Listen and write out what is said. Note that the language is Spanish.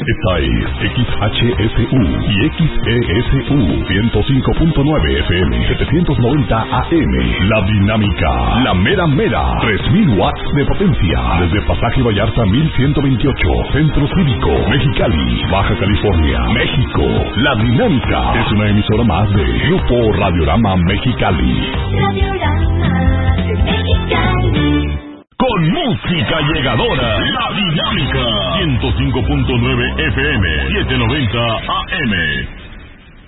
Esta es XHSU y XESU 105.9 FM 790 AM. La Dinámica, la mera mera, 3000 watts de potencia. Desde Pasaje Vallarta 1128, Centro Cívico, Mexicali, Baja California, México. La Dinámica es una emisora más de Grupo Radiorama Mexicali. Radiorama Mexicali. Con música llegadora, La Dinámica 105.9 FM 790 AM.